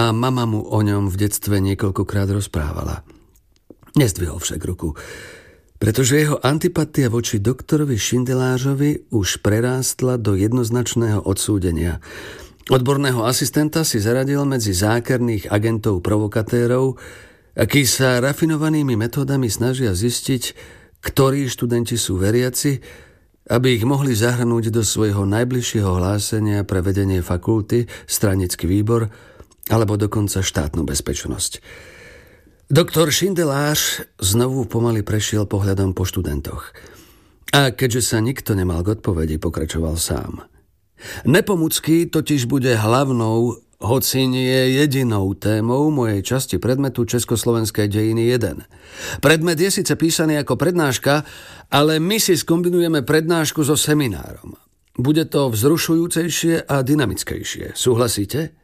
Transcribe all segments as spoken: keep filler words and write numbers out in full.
a mama mu o ňom v detstve niekoľkokrát rozprávala. Nezdvihol však ruku, pretože jeho antipatia voči doktorovi Šindelářovi už prerástla do jednoznačného odsúdenia. Odborného asistenta si zaradil medzi zákerných agentov provokatérov, akí sa rafinovanými metódami snažia zistiť, ktorí študenti sú veriaci, aby ich mohli zahrnúť do svojho najbližšieho hlásenia pre vedenie fakulty, stranický výbor alebo dokonca štátnu bezpečnosť. Doktor Šindelář znovu pomaly prešiel pohľadom po študentoch. A keďže sa nikto nemal k odpovedi, pokračoval sám. Nepomucký totiž bude hlavnou, hoci nie jedinou témou mojej časti predmetu Československej dejiny jeden. Predmet je síce písaný ako prednáška, ale my si skombinujeme prednášku so seminárom. Bude to vzrušujúcejšie a dynamickejšie. Súhlasíte?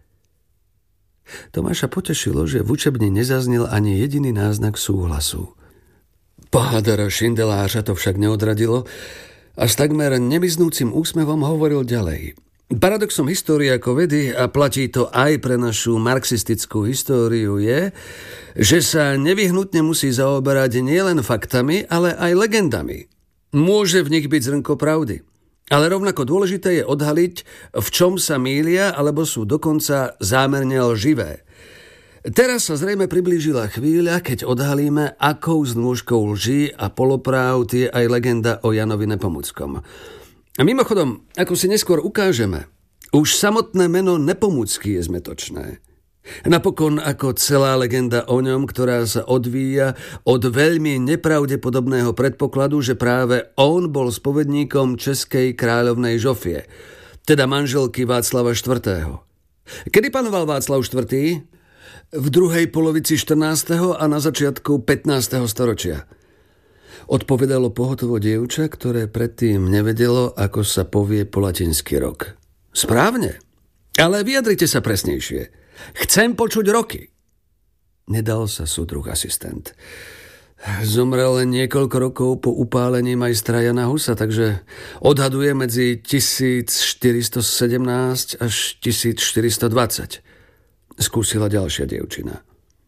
Tomáša potešilo, že v učebni nezaznel ani jediný náznak súhlasu. Pohádara Šindelářa to však neodradilo a s takmer nevyznúcim úsmevom hovoril ďalej. Paradoxom histórie ako vedy, a platí to aj pre našu marxistickú históriu, je, že sa nevyhnutne musí zaoberať nielen faktami, ale aj legendami. Môže v nich byť zrnko pravdy. Ale rovnako dôležité je odhaliť, v čom sa mýlia, alebo sú dokonca zámerne lživé. Teraz sa zrejme priblížila chvíľa, keď odhalíme, akou znôžkou lží a polopráv je aj legenda o Janovi Nepomuckom. A mimochodom, ako si neskôr ukážeme, už samotné meno Nepomucký je zmetočné. Napokon ako celá legenda o ňom, ktorá sa odvíja od veľmi nepravdepodobného predpokladu, že práve on bol spovedníkom českej kráľovnej Žofie, teda manželky Václava štvrtého. Kedy panoval Václav štvrtý? V druhej polovici štrnásteho a na začiatku pätnásteho storočia. Odpovedalo pohotovo dievča, ktoré predtým nevedelo, ako sa povie po latinsky rok. Správne, ale vyjadrite sa presnejšie. Chcem počuť roky. Nedal sa súdruh asistent. Zomrel len niekoľko rokov po upálení majstra Jana Husa, takže odhaduje medzi tisícštyristosedemnásť až tisícštyristodvadsať. Skúsila ďalšia dievčina.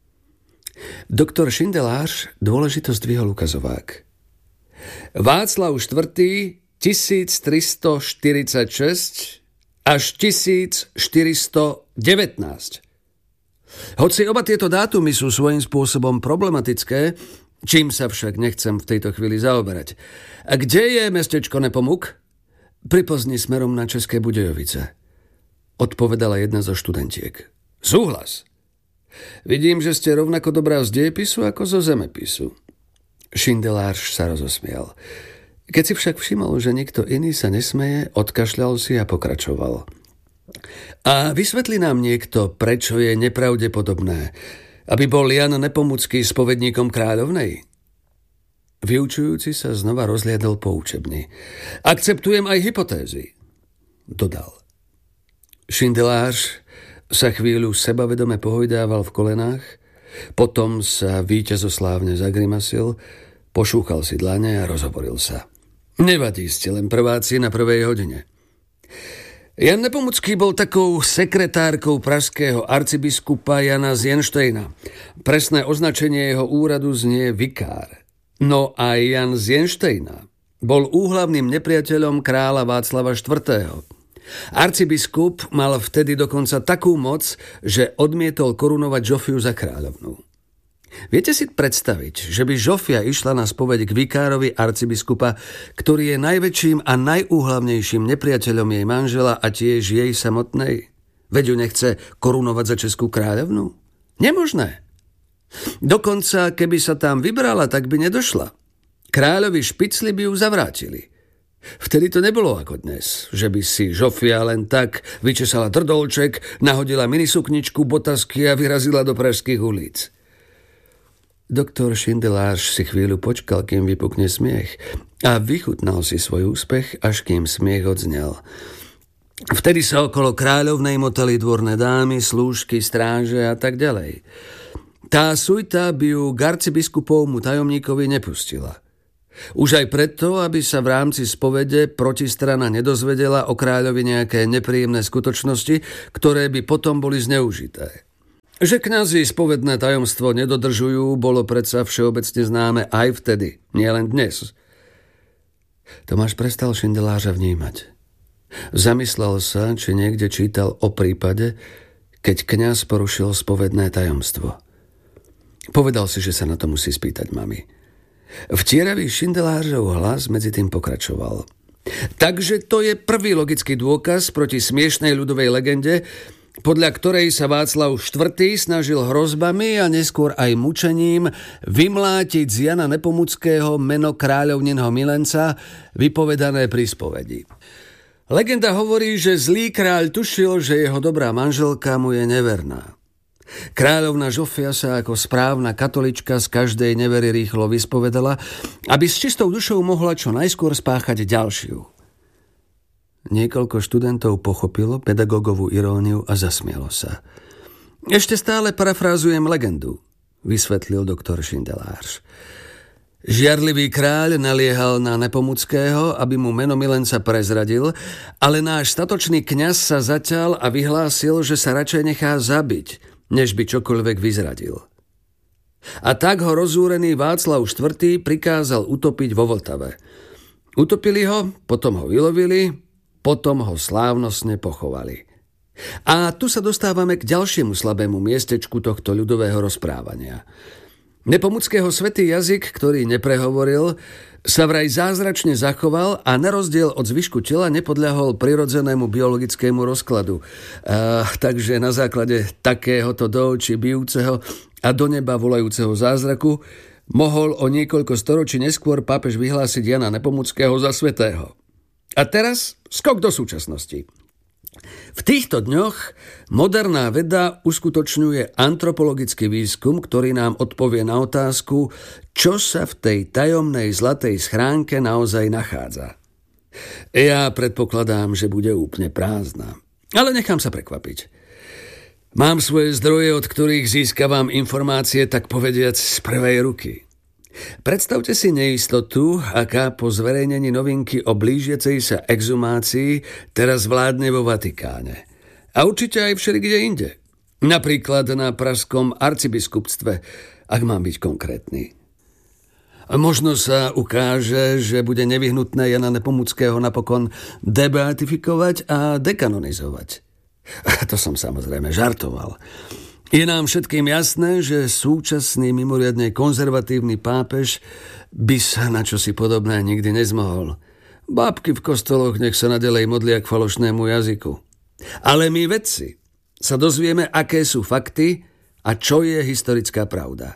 Doktor Šindelář dôležito zdvihol ukazovák. Václav štvrtý tisíctristoštyridsaťšesť až tisícštyristodevätnásť. Hoci oba tieto dátumy sú svojím spôsobom problematické, čím sa však nechcem v tejto chvíli zaoberať. A kde je mestečko Nepomuk? Pri Plzni smerom na České Budějovice, odpovedala jedna zo študentiek. Súhlas. Vidím, že ste rovnako dobrá z dejepisu ako zo zemepisu. Šindelář sa rozosmial. Keď si však všimol, že nikto iný sa nesmeje, odkašľal si a pokračoval. A vysvetlí nám niekto, prečo je nepravdepodobné, aby bol Jan Nepomucký spovedníkom kráľovnej? Vyučujúci sa znova rozliadol po učebni. Akceptujem aj hypotézy, dodal. Šindelář sa chvíľu sebavedome pohojdával v kolenách, potom sa víťazoslávne zagrimasil, pošúchal si dlane a rozhovoril sa. Nevadí, ste len prváci na prvej hodine. Jan Nepomucký bol takou sekretárkou pražského arcibiskupa Jana z Jenštejna. Presné označenie jeho úradu znie vikár. No a Jan z Jenštejna bol úhlavným nepriateľom kráľa Václava štvrtého. Arcibiskup mal vtedy dokonca takú moc, že odmietol korunovať Žofiu za kráľovnú. Viete si predstaviť, že by Žofia išla na spoveď k vikárovi arcibiskupa, ktorý je najväčším a najúhlavnejším nepriateľom jej manžela a tiež jej samotnej? Veď ju nechce korunovať za českú kráľovnú? Nemožné. Dokonca, keby sa tam vybrala, tak by nedošla. Kráľovi špicli by ju zavrátili. Vtedy to nebolo ako dnes, že by si Žofia len tak vyčesala drdolček, nahodila minisukničku, botasky a vyrazila do pražských ulic. Doktor Šindelář si chvíľu počkal, kým vypukne smiech a vychutnal si svoj úspech, až kým smiech odznel. Vtedy sa okolo kráľovnej motali dvorné dámy, slúžky, stráže a tak ďalej. Tá sujta by ju k arcibiskupovmu tajomníkovi nepustila. Už aj preto, aby sa v rámci spovede protistrana nedozvedela o kráľovi nejaké nepríjemné skutočnosti, ktoré by potom boli zneužité. Že kňazi spovedné tajomstvo nedodržujú, bolo predsa všeobecne známe aj vtedy, nielen dnes. Tomáš prestal Šindelářa vnímať. Zamyslel sa, či niekde čítal o prípade, keď kňaz porušil spovedné tajomstvo. Povedal si, že sa na to musí spýtať mami. Vtieravý Šindelářov hlas medzi tým pokračoval. Takže to je prvý logický dôkaz proti smiešnej ľudovej legende, podľa ktorej sa Václav štvrtý snažil hrozbami a neskôr aj mučením vymlátiť z Jana Nepomuckého meno kráľovninho milenca, vypovedané pri spovedi. Legenda hovorí, že zlý kráľ tušil, že jeho dobrá manželka mu je neverná. Kráľovna Žofia sa ako správna katolička z každej nevery rýchlo vyspovedala, aby s čistou dušou mohla čo najskôr spáchať ďalšiu. Niekoľko študentov pochopilo pedagógovú iróniu a zasmielo sa. Ešte stále parafrázujem legendu, vysvetlil doktor Šindelář. Žiarlivý kráľ naliehal na Nepomuckého, aby mu meno milenca prezradil, ale náš statočný kňaz sa zaťal a vyhlásil, že sa radšej nechá zabiť, než by čokoľvek vyzradil. A tak ho rozúrený Václav štvrtý prikázal utopiť vo Vltave. Utopili ho, potom ho vylovili, potom ho slávnostne pochovali. A tu sa dostávame k ďalšiemu slabému miestečku tohto ľudového rozprávania. Nepomuckého svätý jazyk, ktorý neprehovoril, sa vraj zázračne zachoval a na rozdiel od zvyšku tela nepodľahol prirodzenému biologickému rozkladu. A, takže na základe takéhoto do očí bijúceho a do neba volajúceho zázraku mohol o niekoľko storočí neskôr pápež vyhlásiť Jana Nepomuckého za svätého. A teraz skok do súčasnosti. V týchto dňoch moderná veda uskutočňuje antropologický výskum, ktorý nám odpovie na otázku, čo sa v tej tajomnej zlatej schránke naozaj nachádza. Ja predpokladám, že bude úplne prázdna, ale nechám sa prekvapiť. Mám svoje zdroje, od ktorých získavam informácie, tak povediac, z prvej ruky. Predstavte si neistotu, aká po zverejnení novinky o blížiacej sa exhumácii teraz vládne vo Vatikáne. A určite aj všelikde inde. Napríklad na pražskom arcibiskupstve, ak mám byť konkrétny. Možno sa ukáže, že bude nevyhnutné Jana Nepomuckého napokon debeatifikovať a dekanonizovať. A to som samozrejme žartoval. Je nám všetkým jasné, že súčasný mimoriadne konzervatívny pápež by sa na čosi podobné nikdy nezmohol. Bábky v kostoloch nech sa naďalej modlia k falošnému jazyku. Ale my vedci sa dozvieme, aké sú fakty a čo je historická pravda.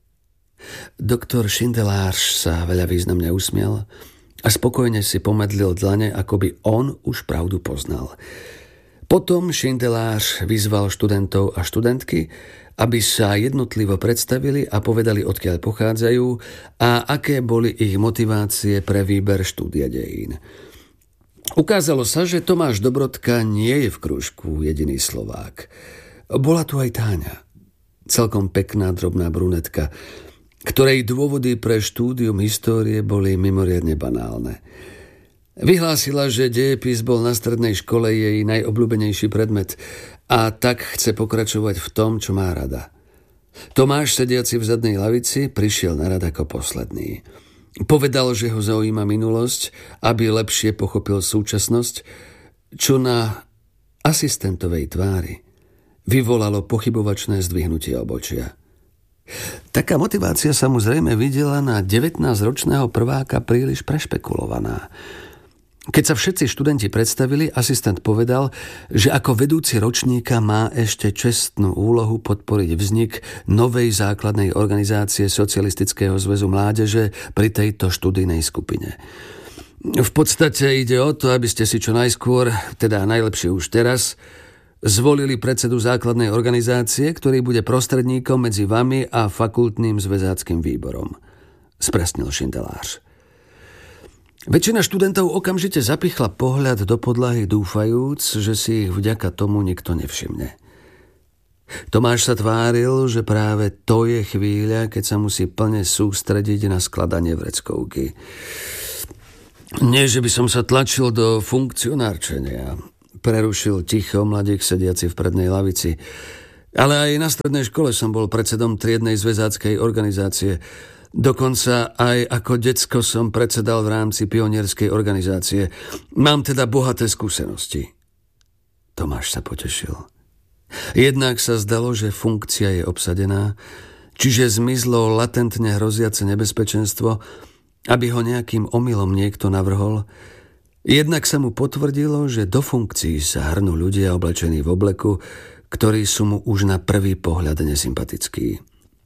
Doktor Šindelář sa veľa významne usmiel a spokojne si pomedlil dlane, ako by on už pravdu poznal. Potom Šindelář vyzval študentov a študentky, aby sa jednotlivo predstavili a povedali, odkiaľ pochádzajú a aké boli ich motivácie pre výber štúdia dejín. Ukázalo sa, že Tomáš Dobrodka nie je v krúžku jediný Slovák. Bola tu aj Táňa, celkom pekná drobná brunetka, ktorej dôvody pre štúdium histórie boli mimoriadne banálne. Vyhlásila, že dejepis bol na strednej škole jej najobľúbenejší predmet a tak chce pokračovať v tom, čo má rada. Tomáš, sediaci v zadnej lavici, prišiel na rad ako posledný. Povedal, že ho zaujíma minulosť, aby lepšie pochopil súčasnosť, čo na asistentovej tvári vyvolalo pochybovačné zdvihnutie obočia. Taká motivácia sa mu zrejme videla na devätnásťročného prváka príliš prešpekulovaná. Keď sa všetci študenti predstavili, asistent povedal, že ako vedúci ročníka má ešte čestnú úlohu podporiť vznik novej základnej organizácie Socialistického zväzu mládeže pri tejto študijnej skupine. V podstate ide o to, aby ste si čo najskôr, teda najlepšie už teraz, zvolili predsedu základnej organizácie, ktorý bude prostredníkom medzi vami a fakultným zväzáckym výborom, spresnil Šindelář. Väčšina študentov okamžite zapichla pohľad do podlahy, dúfajúc, že si ich vďaka tomu nikto nevšimne. Tomáš sa tváril, že práve to je chvíľa, keď sa musí plne sústrediť na skladanie vreckovky. Nie, že by som sa tlačil do funkcionárčenia, prerušil ticho mladík sediaci v prednej lavici. Ale aj na strednej škole som bol predsedom triednej zväzáckej organizácie. Dokonca aj ako decko som predsedal v rámci pionierskej organizácie. Mám teda bohaté skúsenosti. Tomáš sa potešil. Jednak sa zdalo, že funkcia je obsadená, čiže zmizlo latentne hroziace nebezpečenstvo, aby ho nejakým omylom niekto navrhol. Jednak sa mu potvrdilo, že do funkcií sa hrnú ľudia oblečení v obleku, ktorí sú mu už na prvý pohľad nesympatickí.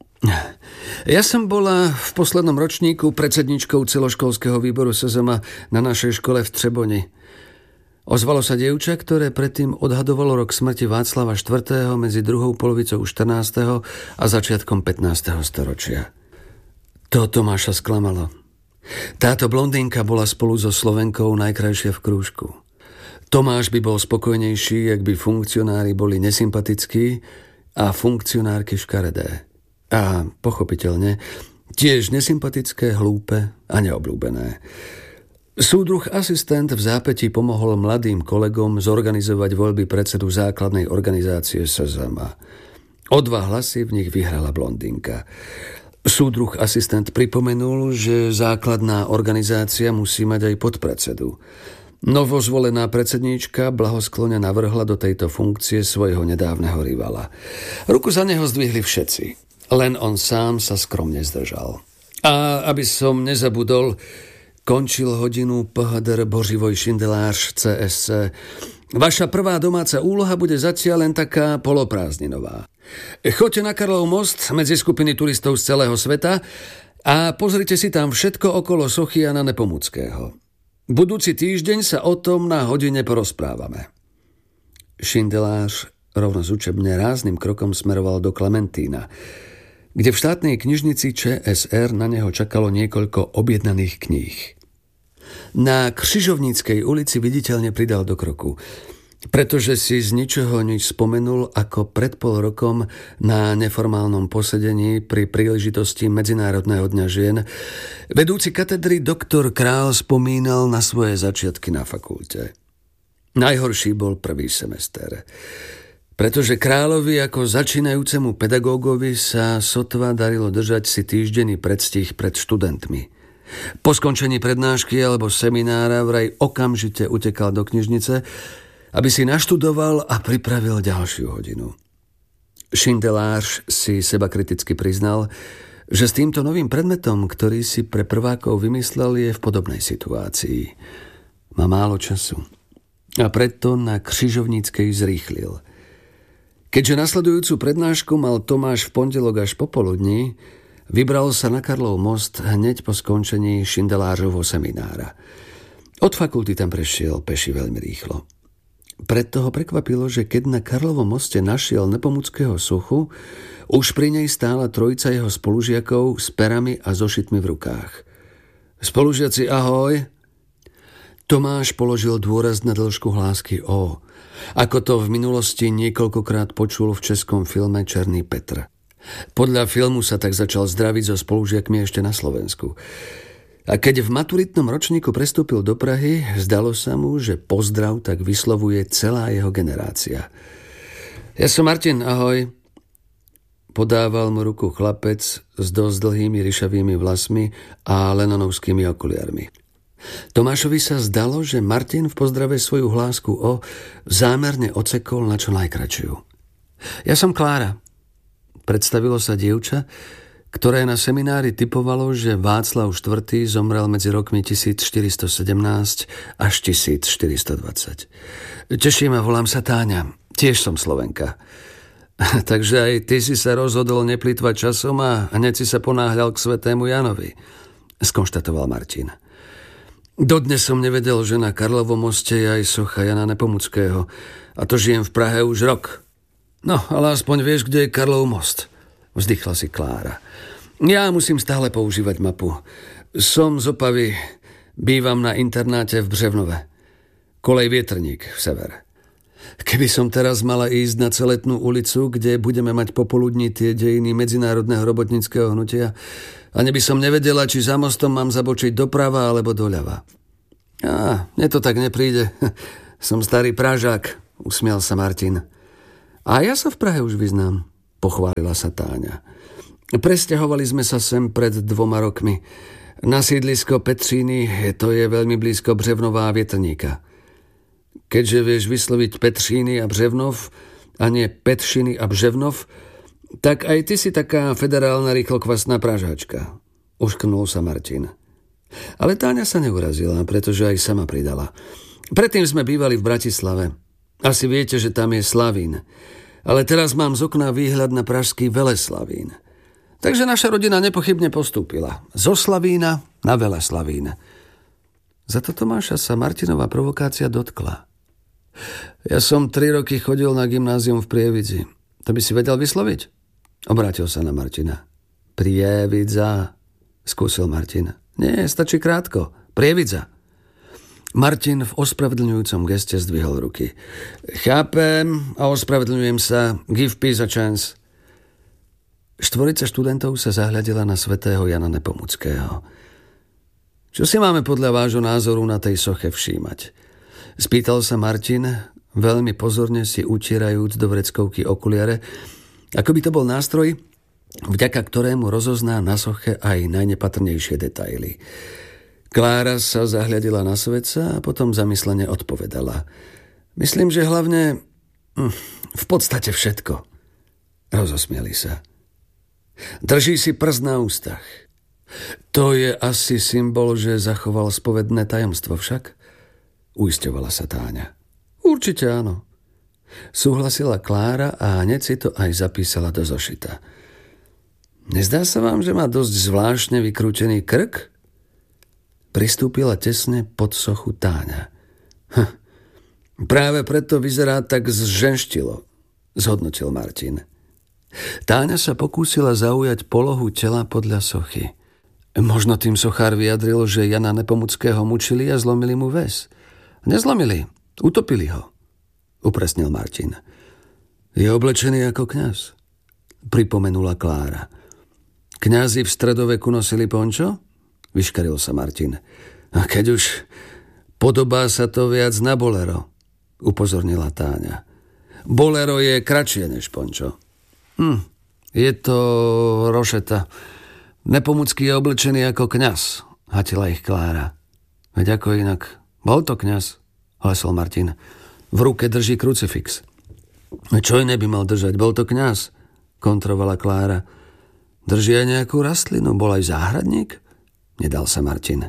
Ja som bola v poslednom ročníku predsedničkou celoškolského výboru es zet em na našej škole v Třeboni. Ozvalo sa dievča, ktoré predtým odhadovalo rok smrti Václava štvrtého medzi druhou polovicou štrnásteho a začiatkom pätnásteho storočia. To Tomáša sklamalo. Táto blondínka bola spolu so Slovenkou najkrajšia v krúžku. Tomáš by bol spokojnejší, ak by funkcionári boli nesympatickí a funkcionárky škaredé. A pochopiteľne tiež nesympatické, hlúpe a neobľúbené. Súdruh asistent v zápätí pomohol mladým kolegom zorganizovať voľby predsedu základnej organizácie es zet em. O dva hlasy v nich vyhrala blondínka. Súdruh asistent pripomenul, že základná organizácia musí mať aj podpredsedu. Novozvolená predsedníčka blahosklone navrhla do tejto funkcie svojho nedávneho rivala. Ruku za neho zdvihli všetci. Len on sám sa skromne zdržal. A aby som nezabudol, končil hodinu pé há dé er Boživoj Šindelář cé es cé. Vaša prvá domáca úloha bude zatiaľ len taká poloprázdninová. Choďte na Karlov most medzi skupiny turistov z celého sveta a pozrite si tam všetko okolo sochy Jana Nepomuckého. Budúci týždeň sa o tom na hodine porozprávame. Šindelář rovno z učebne rázným krokom smeroval do Klementína, kde v štátnej knižnici Čé es er na neho čakalo niekoľko objednaných kníh. Na Křižovníckej ulici viditeľne pridal do kroku, pretože si z ničoho nič spomenul, ako pred pol rokom na neformálnom posedení pri príležitosti Medzinárodného dňa žien vedúci katedry doktor Král spomínal na svoje začiatky na fakulte. Najhorší bol prvý semester, pretože Královi ako začínajúcemu pedagógovi sa sotva darilo držať si týždenný predstih pred študentmi. Po skončení prednášky alebo seminára vraj okamžite utekal do knižnice, aby si naštudoval a pripravil ďalšiu hodinu. Šindelář si seba kriticky priznal, že s týmto novým predmetom, ktorý si pre prvákov vymyslel, je v podobnej situácii. Má málo času a preto na Křižovníckej zrýchlil. Keďže nasledujúcu prednášku mal Tomáš v pondelok až popoludní, vybral sa na Karlov most hneď po skončení Šindelářovho seminára. Od fakulty tam prešiel peši veľmi rýchlo. Preto ho prekvapilo, že keď na Karlovom moste našiel Nepomuckého sochu, už pri nej stála trojica jeho spolužiakov s perami a zošitmi v rukách. Spolužiaci, ahoj! Tomáš položil dôraz na dĺžku hlásky O, ako to v minulosti niekoľkokrát počul v českom filme Černý Petr. Podľa filmu sa tak začal zdraviť so spolužiakmi ešte na Slovensku. A keď v maturitnom ročníku prestúpil do Prahy, zdalo sa mu, že pozdrav tak vyslovuje celá jeho generácia. Ja som Martin, ahoj. Podával mu ruku chlapec s dosť dlhými ryšavými vlasmi a lenonovskými okuliarmi. Tomášovi sa zdalo, že Martin v pozdrave svoju hlásku O zámerne odsekol na čo najkračšiu. Ja som Klára. Predstavilo sa dievča, ktoré na seminári tipovalo, že Václav štvrtý zomrel medzi rokmi tisícštyristosedemnásť až tisícštyristodvadsať. Teší ma, volám sa Táňa. Tiež som Slovenka. Takže aj ty si sa rozhodol neplýtvať časom a hneď si sa ponáhľal k svätému Janovi, skonštatoval Martin. Dodnes som nevedel, že na Karlovom moste je aj socha Jana Nepomuckého, a to žijem v Prahe už rok. No, ale aspoň vieš, kde je Karlov most, vzdychla si Klára. Ja musím stále používať mapu. Som z Opavy, bývam na internáte v Břevnove. Kolej Vietrník v severe. Keby som teraz mala ísť na Celetnú ulicu, kde budeme mať popoludní tie dejiny medzinárodného robotníckeho hnutia, a neby som nevedela, či za mostom mám zabočiť doprava alebo doľava. Á, mne to tak nepríde. Som starý Pražák, usmial sa Martin. A ja sa v Prahe už vyznám, pochválila sa Táňa. Presťahovali sme sa sem pred dvoma rokmi. Na sídlisko Petříny, to je veľmi blízko Břevnova a Vietrníka. Keďže vieš vysloviť Petříny a Břevnov, a nie Petšiny a Břevnov, tak aj ty si taká federálna rýchlokvasná pražáčka. Uškrnul sa Martin. Ale Táňa sa neurazila, pretože aj sama pridala. Predtým sme bývali v Bratislave. Asi viete, že tam je Slavín. Ale teraz mám z okna výhľad na pražský Veleslavín. Takže naša rodina nepochybne postúpila. Zo Slavína na Veleslavín. Za toto Tomáša sa Martinová provokácia dotkla. Ja som tri roky chodil na gymnázium v Prievidzi. To by si vedel vysloviť? Obrátil sa na Martina. Prievidza, skúsil Martin. Nie, stačí krátko. Prievidza. Martin v ospravedlňujúcom geste zdvihol ruky. Chápem a ospravedlňujem sa. Give peace a chance. Štvorica študentov sa zahľadila na svätého Jana Nepomuckého. Čo si máme podľa vášho názoru na tej soche všímať? Spýtal sa Martin, veľmi pozorne si utierajúc do vreckovky okuliare, ako by to bol nástroj, vďaka ktorému rozozná na soche aj najnepatrnejšie detaily. Klára sa zahľadila na svetca a potom zamyslene odpovedala. Myslím, že hlavne hm, v podstate všetko. Rozosmieli sa. Drží si prst na ústach. To je asi symbol, že zachoval spovedné tajomstvo však? Uisťovala sa Táňa. Určite áno. Súhlasila Klára a hneď si to aj zapísala do zošita. Nezdá sa vám, že má dosť zvláštne vykrútený krk? Pristúpila tesne pod sochu Táňa. Hm, práve preto vyzerá tak zženštilo, zhodnotil Martin. Táňa sa pokúsila zaujať polohu tela podľa sochy. Možno tým sochár vyjadril, že Jana Nepomuckého mučili a zlomili mu väz. Nezlomili, utopili ho, upresnil Martin. Je oblečený ako kňaz, pripomenula Klára. Kňazi v stredoveku nosili pončo? Vyškaril sa Martin. A keď už podobá sa to viac na bolero, upozornila Táňa. Bolero je kratšie než pončo. Hm, je to rošeta. Nepomucký je oblečený ako kňaz, hatila ich Klára. Veď ako inak. Bol to kňaz, hlesol Martin. V ruke drží krucifix. Čo iné by mal držať? Bol to kňaz, kontrovala Klára. Drží aj nejakú rastlinu. Bol aj záhradník? Nedal sa Martin.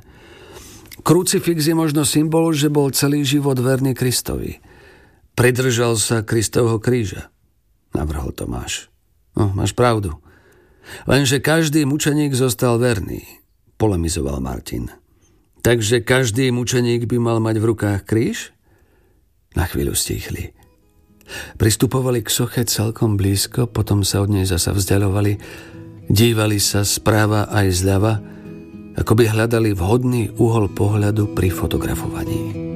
Krucifix je možno symbol, že bol celý život verný Kristovi. Pridržal sa Kristovho kríža, navrhol Tomáš. No, máš pravdu. Lenže každý mučeník zostal verný, polemizoval Martin. Takže každý mučeník by mal mať v rukách kríž? Na chvíľu stíchli. Pristupovali k soche celkom blízko, potom sa od nej zasa vzdialovali, dívali sa správa aj zľava, ako by hľadali vhodný uhol pohľadu pri fotografovaní.